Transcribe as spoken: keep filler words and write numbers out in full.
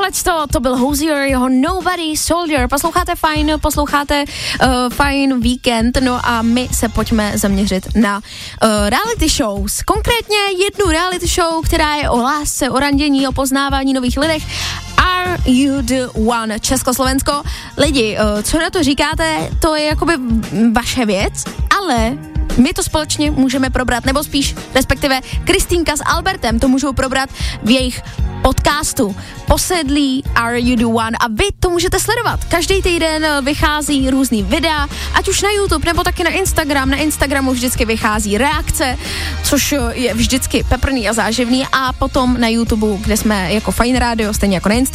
tohleto, to byl Hozier, jeho Nobody Soldier. Posloucháte Fajn, posloucháte uh, Fajn Víkend, no a my se pojďme zaměřit na uh, reality shows. Konkrétně jednu reality show, která je o lásce, o randění, o poznávání nových lidech. Are You The One? Československo. Lidi, uh, co na to říkáte, to je jakoby vaše věc, ale my to společně můžeme probrat, nebo spíš, respektive Kristýnka s Albertem to můžou probrat v jejich podcastu Posedlí Are You The One a vy to můžete sledovat. Každý týden vychází různý videa, ať už na YouTube, nebo taky na Instagram. Na Instagramu vždycky vychází reakce, což je vždycky peprný a záživný a potom na YouTube, kde jsme jako Fajn Radio, stejně jako na Instagramu,